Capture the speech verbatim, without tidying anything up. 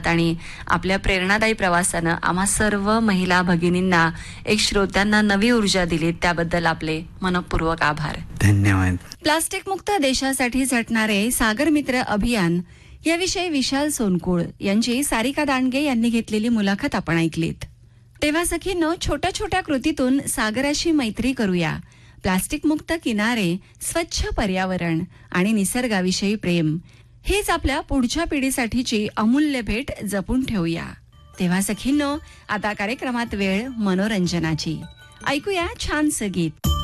आणि आपल्या प्रेरणादायी प्रवासानं आम्हा सर्व महिला भगिनींना एक श्रोत्यांना नवी ऊर्जा दिली, त्याबद्दल आपले मनपूर्वक आभार. धन्यवाद. प्लास्टिक मुक्त देशासाठी झटणारे सागर मित्र अभियान याविषयी विशाल सोनकुळ यांची सारिका दांडगे यांनी घेतलेली मुलाखत आपण ऐकलीत. तेव्हा सखींनो, छोट्या छोट्या कृतीतून सागराशी मैत्री करूया. प्लास्टिक मुक्त किनारे, स्वच्छ पर्यावरण आणि निसर्गाविषयी प्रेम हेच आपल्या पुढच्या पिढीसाठीची अमूल्य भेट जपून ठेवूया. तेव्हा सखींनो, आता कार्यक्रमात वेळ मनोरंजनाची. ऐकूया छानसं गीत.